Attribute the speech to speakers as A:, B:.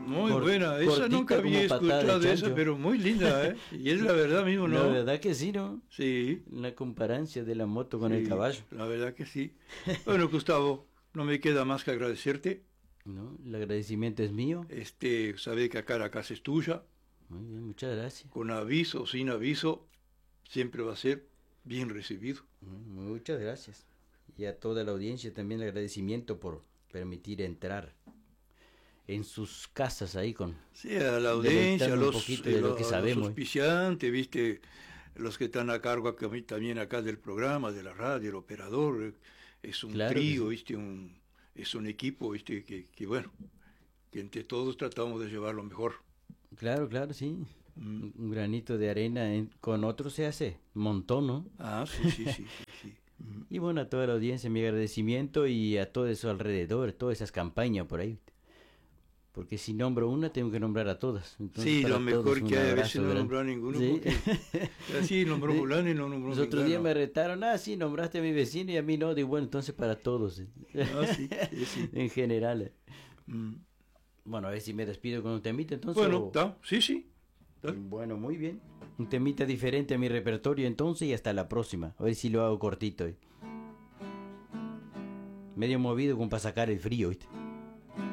A: Muy buena, esa nunca había escuchado de esa, pero muy linda, ¿eh? Y es la verdad mismo, ¿no?
B: La verdad que sí, ¿no?
A: Sí.
B: La comparancia de la moto con el caballo.
A: La verdad que sí. Bueno, Gustavo, no me queda más que agradecerte.
B: No, el agradecimiento es mío.
A: Sabe que acá la casa es tuya.
B: Muy bien, muchas gracias.
A: Con aviso o sin aviso, siempre va a ser bien recibido.
B: Muchas gracias. Y a toda la audiencia también el agradecimiento por permitir entrar en sus casas ahí con...
A: Sí, a la audiencia, a los
B: sabemos,
A: auspiciantes, viste, los que están a cargo también acá del programa, de la radio, el operador, es un trío, sí. Viste, es un equipo, viste, que bueno, que entre todos tratamos de llevar lo mejor.
B: Claro, sí. Un granito de arena con otro se hace un montón, ¿no?
A: Ah, sí.
B: Y bueno, a toda la audiencia mi agradecimiento y a todo eso alrededor, todas esas campañas por ahí. Porque si nombro una, tengo que nombrar a todas.
A: Entonces, sí, lo mejor que hay, a veces no nombrar a ninguno. ¿Sí? Porque así nombró fulano y no nombró
B: los otros días me retaron, sí, nombraste a mi vecino y a mí no. Digo, bueno, entonces para todos.
A: Sí.
B: En general. Bueno, a ver si me despido con un temita, entonces.
A: Bueno, sí.
B: Bueno, muy bien. Un temita diferente a mi repertorio entonces y hasta la próxima. A ver si lo hago cortito. Medio movido como para sacar el frío, ¿viste?